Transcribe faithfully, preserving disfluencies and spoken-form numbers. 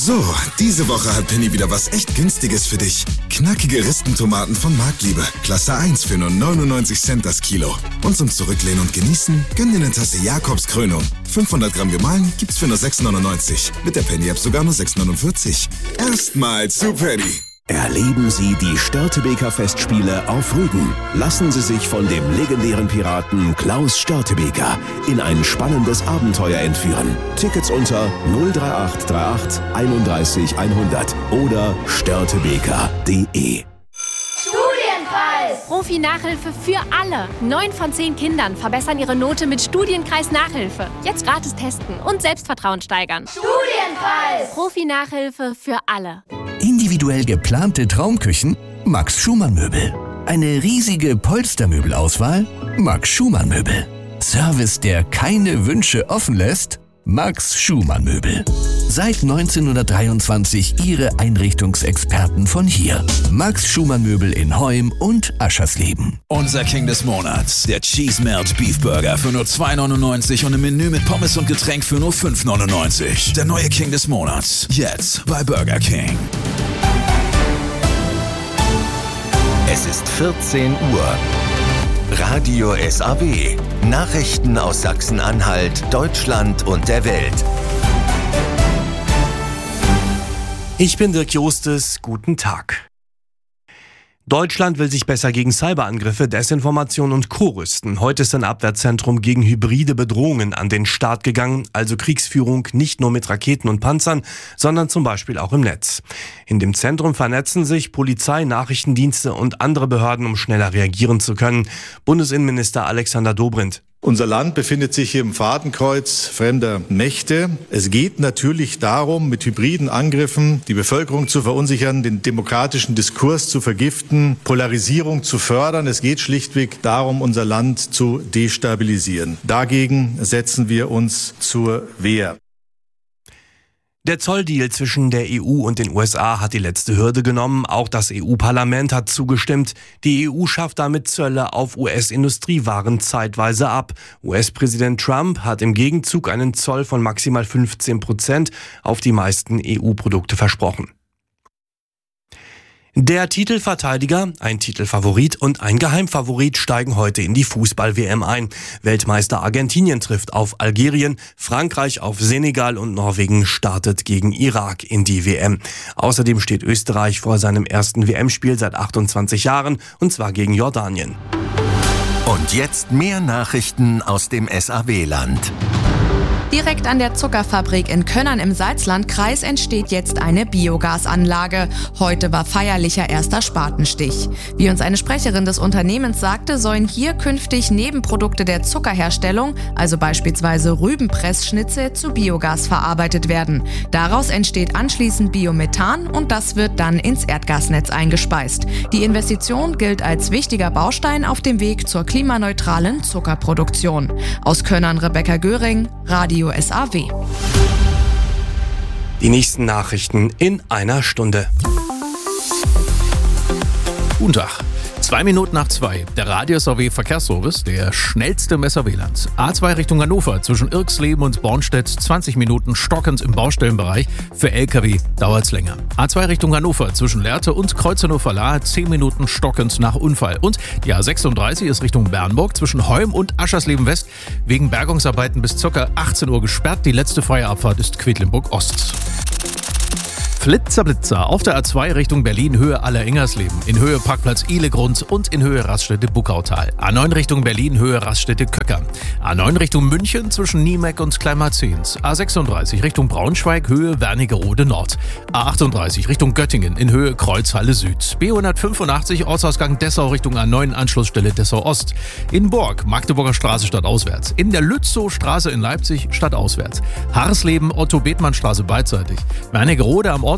So, diese Woche hat Penny wieder was echt Günstiges für dich. Knackige Ristentomaten von Marktliebe. Klasse eins für nur neunundneunzig Cent das Kilo. Und zum Zurücklehnen und Genießen, gönn dir eine Tasse Jakobs Krönung. fünfhundert Gramm gemahlen gibt's für nur sechs neunundneunzig. Mit der Penny-App sogar nur sechs neunundvierzig. Erstmal zu Penny. Erleben Sie die Störtebeker Festspiele auf Rügen. Lassen Sie sich von dem legendären Piraten Klaus Störtebeker in ein spannendes Abenteuer entführen. Tickets unter null drei acht drei acht einunddreißig hundert oder störtebeker punkt de. Studienpreis! Profi-Nachhilfe für alle. Neun von zehn Kindern verbessern ihre Note mit Studienkreis Nachhilfe. Jetzt gratis testen und Selbstvertrauen steigern. Studienpreis! Profi-Nachhilfe für alle. Individuell geplante Traumküchen? Max Schumann Möbel. Eine riesige Polstermöbelauswahl? Max Schumann Möbel. Service, der keine Wünsche offen lässt? Max Schumann Möbel. Seit neunzehnhundertdreiundzwanzig Ihre Einrichtungsexperten von hier. Max Schumann Möbel in Heum und Aschersleben. Unser King des Monats, der Cheese Melt Beef Burger für nur zwei neunundneunzig und ein Menü mit Pommes und Getränk für nur fünf neunundneunzig. Der neue King des Monats, jetzt bei Burger King. Es ist vierzehn Uhr. Radio S A W. Nachrichten aus Sachsen-Anhalt, Deutschland und der Welt. Ich bin Dirk Jostes, guten Tag. Deutschland will sich besser gegen Cyberangriffe, Desinformation und Co. rüsten. Heute ist ein Abwehrzentrum gegen hybride Bedrohungen an den Start gegangen, also Kriegsführung nicht nur mit Raketen und Panzern, sondern zum Beispiel auch im Netz. In dem Zentrum vernetzen sich Polizei, Nachrichtendienste und andere Behörden, um schneller reagieren zu können. Bundesinnenminister Alexander Dobrindt. Unser Land befindet sich hier im Fadenkreuz fremder Mächte. Es geht natürlich darum, mit hybriden Angriffen die Bevölkerung zu verunsichern, den demokratischen Diskurs zu vergiften, Polarisierung zu fördern. Es geht schlichtweg darum, unser Land zu destabilisieren. Dagegen setzen wir uns zur Wehr. Der Zolldeal zwischen der E U und den U S A hat die letzte Hürde genommen. Auch das E U-Parlament hat zugestimmt. Die E U schafft damit Zölle auf U S-Industriewaren zeitweise ab. U S-Präsident Trump hat im Gegenzug einen Zoll von maximal fünfzehn Prozent auf die meisten E U-Produkte versprochen. Der Titelverteidiger, ein Titelfavorit und ein Geheimfavorit steigen heute in die Fußball-W M ein. Weltmeister Argentinien trifft auf Algerien, Frankreich auf Senegal und Norwegen startet gegen Irak in die W M. Außerdem steht Österreich vor seinem ersten W M-Spiel seit achtundzwanzig Jahren, und zwar gegen Jordanien. Und jetzt mehr Nachrichten aus dem S A W-Land. Direkt an der Zuckerfabrik in Könnern im Salzlandkreis entsteht jetzt eine Biogasanlage. Heute war feierlicher erster Spatenstich. Wie uns eine Sprecherin des Unternehmens sagte, sollen hier künftig Nebenprodukte der Zuckerherstellung, also beispielsweise Rübenpressschnitze, zu Biogas verarbeitet werden. Daraus entsteht anschließend Biomethan und das wird dann ins Erdgasnetz eingespeist. Die Investition gilt als wichtiger Baustein auf dem Weg zur klimaneutralen Zuckerproduktion. Aus Könnern Rebecca Göring, Radio S A W. Die nächsten Nachrichten in einer Stunde. Guten Tag. Zwei Minuten nach zwei. Der Radio S A W Verkehrsservice, der schnellste im S A W-Land. A zwei Richtung Hannover zwischen Irksleben und Bornstedt zwanzig Minuten stockend im Baustellenbereich. Für L K W dauert's länger. A zwei Richtung Hannover zwischen Lehrte und Kreuznachur-Lahr zehn Minuten stockend nach Unfall. Und die A sechsunddreißig ist Richtung Bernburg zwischen Heum und Aschersleben West wegen Bergungsarbeiten bis ca. achtzehn Uhr gesperrt. Die letzte freie Abfahrt ist Quedlinburg Ost. Flitzer Blitzer auf der A zwei Richtung Berlin, Höhe Aller-Ingersleben, in Höhe Parkplatz Ihlegrund und in Höhe Raststätte Buckautal. A neun Richtung Berlin, Höhe Raststätte Köcker. A neun Richtung München zwischen Niemeck und Kleinmarzens. A sechsunddreißig Richtung Braunschweig, Höhe Wernigerode Nord. A achtunddreißig Richtung Göttingen, in Höhe Kreuzhalle Süd. B hundertfünfundachtzig Ortsausgang Dessau Richtung A neun, Anschlussstelle Dessau Ost. In Borg, Magdeburger Straße stadtauswärts. In der Lützowstraße in Leipzig stadtauswärts. Harsleben, Otto-Bethmann-Straße beidseitig. Wernigerode am Ort